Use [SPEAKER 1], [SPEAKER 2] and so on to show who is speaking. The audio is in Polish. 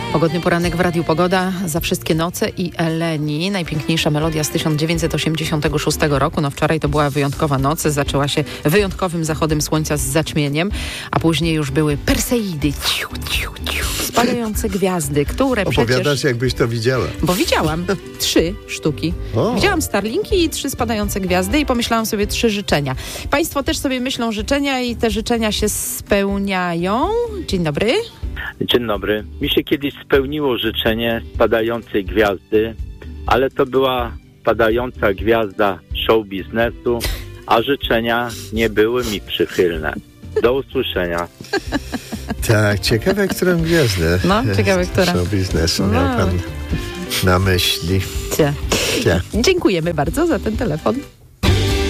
[SPEAKER 1] Pogodny poranek w Radiu Pogoda, Za wszystkie noce i Eleni. Najpiękniejsza melodia z 1986 roku. No wczoraj to była wyjątkowa noc. Zaczęła się wyjątkowym zachodem słońca z zaćmieniem, a później już były Perseidy, spadające gwiazdy, które
[SPEAKER 2] Opowiadasz, jakbyś to widziała.
[SPEAKER 1] Bo widziałam 3 sztuki. Widziałam Starlinki i 3 spadające gwiazdy i pomyślałam sobie 3 życzenia. Państwo też sobie myślą życzenia i te życzenia się spełniają. Dzień dobry.
[SPEAKER 3] Dzień dobry. Mi się kiedyś spełniło życzenie spadającej gwiazdy, ale to była spadająca gwiazda show biznesu, a życzenia nie były mi przychylne. Do usłyszenia.
[SPEAKER 2] Tak, ciekawe, którą gwiazdę.
[SPEAKER 1] No, ciekawe, która.
[SPEAKER 2] Show biznesu miał pan na myśli.
[SPEAKER 1] Dziękujemy bardzo za ten telefon.